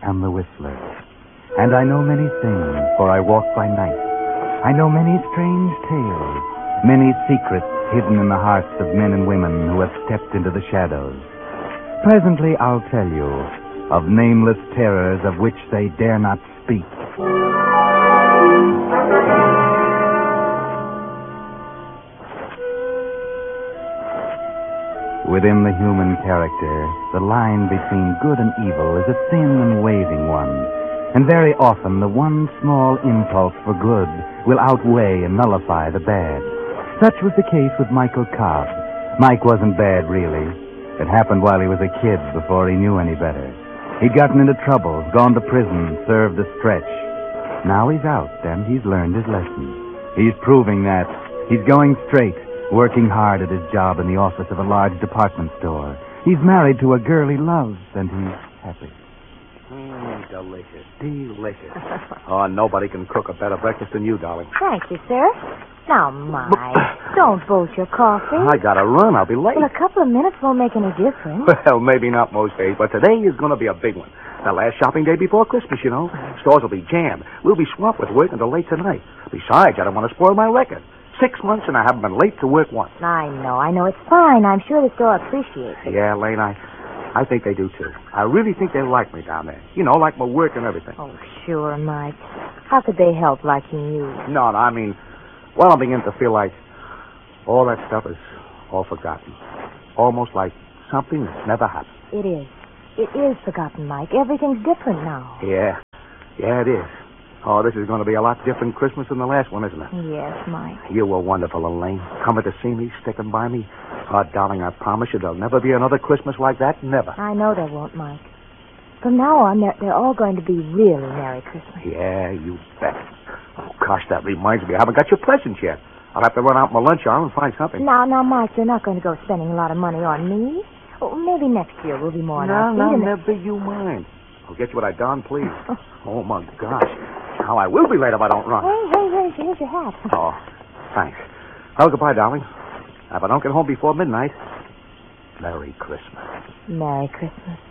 am the Whistler. And I know many things, for I walk by night. I know many strange tales, many secrets hidden in the hearts of men and women who have stepped into the shadows. Presently I'll tell you of nameless terrors of which they dare not speak. Within the human character, the line between good and evil is a thin and waving one. And very often the one small impulse for good will outweigh and nullify the bad. Such was the case with Michael Cobb. Mike wasn't bad, really. It happened while he was a kid before he knew any better. He'd gotten into trouble, gone to prison, served a stretch. Now he's out, and he's learned his lesson. He's proving that. He's going straight, working hard at his job in the office of a large department store. He's married to a girl he loves, and he's happy. Delicious, delicious. Oh, nobody can cook a better breakfast than you, darling. Thank you, sir. Now, Mike, don't bolt your coffee. I gotta run. I'll be late. Well, a couple of minutes won't make any difference. Well, maybe not most days, but today is going to be a big one. The last shopping day before Christmas, you know. Stores will be jammed. We'll be swamped with work until late tonight. Besides, I don't want to spoil my record. 6 months and I haven't been late to work once. I know. It's fine. I'm sure the store appreciates it. Yeah, Lane, I think they do, too. I really think they like me down there. You know, like my work and everything. Oh, sure, Mike. How could they help liking you? No, I mean, well, I'm beginning to feel like all that stuff is all forgotten. Almost like something that's never happened. It is. It is forgotten, Mike. Everything's different now. Yeah, it is. Oh, this is going to be a lot different Christmas than the last one, isn't it? Yes, Mike. You were wonderful, Elaine. Coming to see me, sticking by me. Oh, darling, I promise you there'll never be another Christmas like that. Never. I know there won't, Mike. From now on, they're all going to be really Merry Christmas. Yeah, you bet. Oh, gosh, that reminds me. I haven't got your presents yet. I'll have to run out my lunch hour and find something. Now, Mike, you're not going to go spending a lot of money on me. Oh, maybe next year we'll be more on our feet. No, never you mind. I'll get you what I darn please. Oh, my gosh. How I will be late if I don't run. Hey, here's your hat. Oh, thanks. Well, goodbye, darling. If I don't get home before midnight, Merry Christmas. Merry Christmas.